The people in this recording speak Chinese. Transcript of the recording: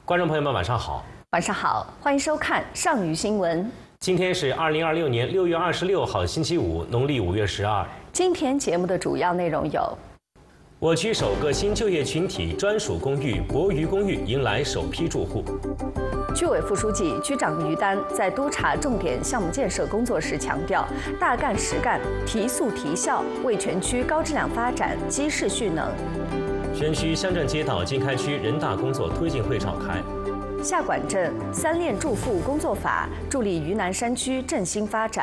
观众朋友们，晚上好。 晚上好，欢迎收看上虞新闻。 今天是2026年6月26号，星期五，农历5月12。 今天节目的主要内容有： 我区首个新就业群体专属公寓博渝公寓迎来首批住户。 居委副书记、区长于丹在督查重点项目建设工作时强调，大干实干，提速提效，为全区高质量发展积势蓄能。 全区乡镇街道经开区人大工作推进会召开。 下管镇3链助富工作法助力渝南山区振兴发展。